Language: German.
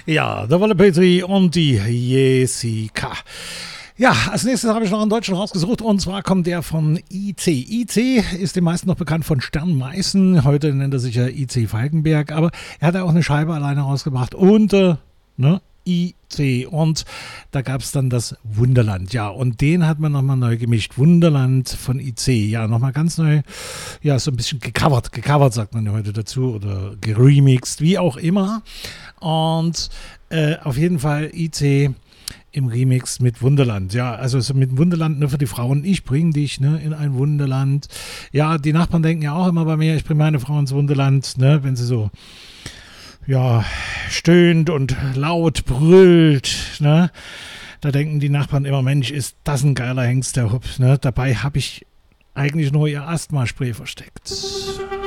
Ja, der Wolle Petri und die Jessica. Ja, als nächstes habe ich noch einen Deutschen rausgesucht und zwar kommt der von IC. IC ist den meisten noch bekannt von Stern Meißen, heute nennt er sich ja IC Falkenberg, aber er hat ja auch eine Scheibe alleine rausgebracht und IC und da gab es dann das Wunderland, ja, und den hat man nochmal neu gemischt, Wunderland von IC, ja, nochmal ganz neu, ja, so ein bisschen gecovert sagt man ja heute dazu oder geremixed, wie auch immer und auf jeden Fall IC im Remix mit Wunderland. Ja, also so mit Wunderland nur für die Frauen. Ich bringe dich in ein Wunderland. Ja, die Nachbarn denken ja auch immer bei mir, ich bringe meine Frau ins Wunderland, wenn sie so stöhnt und laut brüllt. Da denken die Nachbarn immer, Mensch, ist das ein geiler Hengst, der Hupf. Dabei habe ich eigentlich nur ihr Asthma-Spray versteckt.